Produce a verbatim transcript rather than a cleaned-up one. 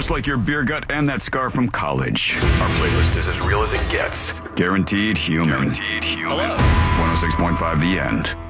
just like your beer gut and that scar from college. Our playlist is as real as it gets. Guaranteed human. Guaranteed human. one oh six point five The End.